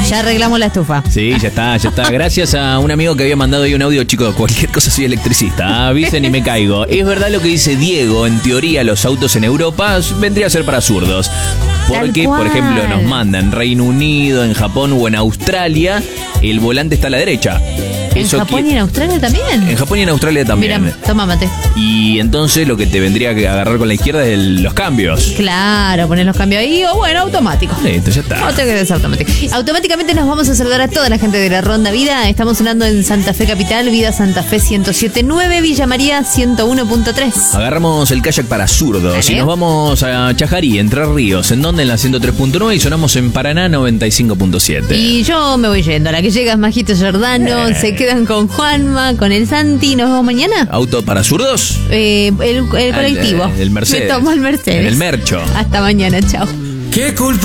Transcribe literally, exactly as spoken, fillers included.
Ya arreglamos la estufa. Sí, ya está, ya está. Gracias a un amigo que había mandado ahí un audio, chicos, cualquier cosa soy electricista. Avisen y me caigo. Es verdad lo que dice Diego, en teoría los autos en Europa vendría a ser para zurdos. Porque, por ejemplo, nos mandan en Reino Unido, en Japón o en Australia, el volante está a la derecha. ¿En Eso Japón que... y en Australia también? En Japón y en Australia también. Mira, toma mate. Y entonces lo que te vendría que agarrar con la izquierda es el, los cambios. Claro, poner los cambios ahí o bueno, automático. Listo, ya está. O te quedas automático. Automáticamente nos vamos a saludar a toda la gente de la Ronda Vida. Estamos sonando en Santa Fe Capital, Vida Santa Fe ciento siete punto nueve, Villa María ciento uno punto tres. Agarramos el kayak para zurdos y nos vamos a Chajarí, Entre Ríos. ¿En dónde? En la ciento tres punto nueve y sonamos en Paraná noventa y cinco punto siete. Y yo me voy yendo. A la que llegas, Majito Giordano, eh. se quedan con Juanma, con el Santi. ¿Nos vemos mañana? ¿Auto para zurdos? Eh, el, el colectivo. El, el Mercedes. Me tomo el Mercedes. El Mercho. Hasta mañana, chao. ¿Qué culpa?